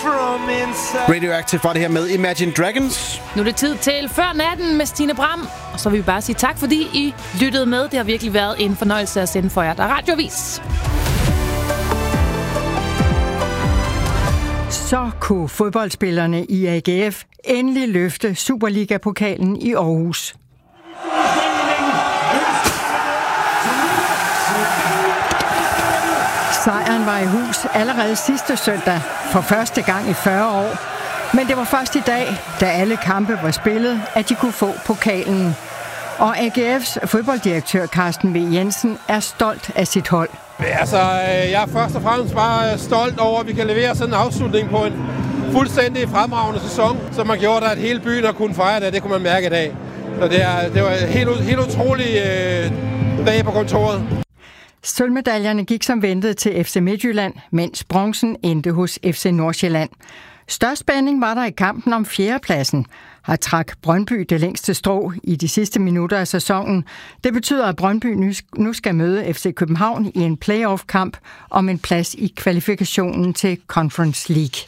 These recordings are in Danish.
Radioactive var det her med Imagine Dragons. Nu er det tid til Før Natten med Stine Bram. Og så vil vi bare sige tak, fordi I lyttede med. Det har virkelig været en fornøjelse at sende for jer. Der er Radioavis. Så kunne fodboldspillerne i AGF endelig løfte Superliga-pokalen i Aarhus. Sejren var i hus allerede sidste søndag for første gang i 40 år. Men det var først i dag, da alle kampe var spillet, at de kunne få pokalen. Og AGF's fodbolddirektør Carsten V. Jensen er stolt af sit hold. Altså, jeg er først og fremmest bare stolt over, at vi kan levere sådan en afslutning på en fuldstændig fremragende sæson, som man gjorde, at hele byen har kunnet fejre det. Det kunne man mærke i dag. Så det var en helt utrolig dag på kontoret. Sølvmedaljerne gik som ventet til FC Midtjylland, mens bronzen endte hos FC Nordsjælland. Størst spænding var der i kampen om fjerdepladsen. Har trak Brøndby det længste strå i de sidste minutter af sæsonen. Det betyder, at Brøndby nu skal møde FC København i en playoff-kamp om en plads i kvalifikationen til Conference League.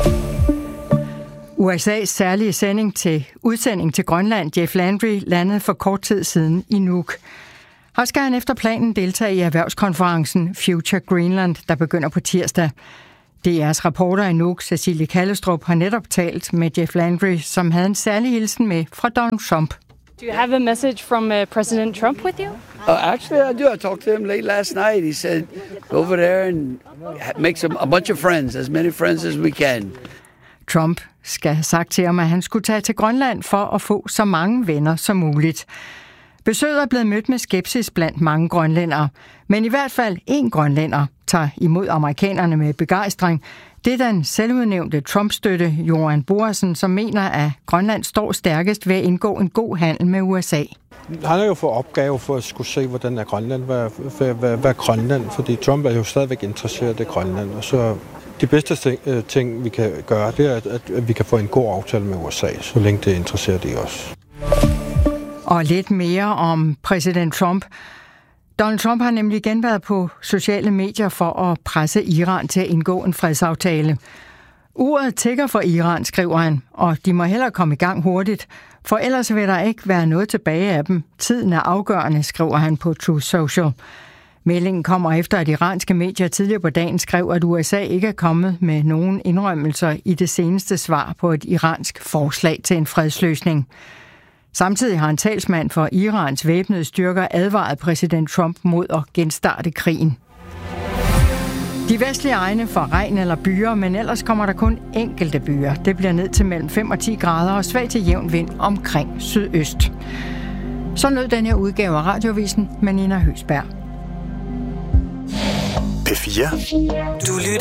USA's særlige udsending til Grønland, Jeff Landry, landede for kort tid siden i Nuuk. Her skal han efter planen deltage i erhvervskonferencen Future Greenland, der begynder på tirsdag. DR's reporter i Nuuk, Cecilie Kallestrup, har netop talt med Jeff Landry, som havde en særlig hilsen med fra Donald Trump. Do you have a message from President Trump with you? Actually, I do. I talked to him late last night. He said, go over there and make a bunch of friends, as many friends as we can. Trump skal have sagt til ham, at han skulle tage til Grønland for at få så mange venner som muligt. Besøget er blevet mødt med skepsis blandt mange grønlændere, men i hvert fald én grønlænder tager imod amerikanerne med begejstring. Det er den selvudnævnte Trump-støtte Johan Boasen, som mener, at Grønland står stærkest ved at indgå en god handel med USA. Han har jo fået opgave for at skulle se, hvordan er Grønland, hvad er Grønland, fordi Trump er jo stadigvæk interesseret i Grønland. Og så de bedste ting, vi kan gøre, det er, at vi kan få en god aftale med USA, så længe det er interesseret i os. Og lidt mere om præsident Trump. Donald Trump har nemlig igen været på sociale medier for at presse Iran til at indgå en fredsaftale. Uret tikker for Iran, skriver han, og de må hellere komme i gang hurtigt, for ellers vil der ikke være noget tilbage af dem. Tiden er afgørende, skriver han på Truth Social. Meldingen kommer efter, at iranske medier tidligere på dagen skrev, at USA ikke er kommet med nogen indrømmelser i det seneste svar på et iransk forslag til en fredsløsning. Samtidig har en talsmand for Irans væbnede styrker advaret præsident Trump mod at genstarte krigen. De vestlige egne får regn eller byer, men ellers kommer der kun enkelte byer. Det bliver ned til mellem 5 og 10 grader og svag til jævn vind omkring sydøst. Så lød den her udgave af Radioavisen med Nina Høsberg. P4. Du lytter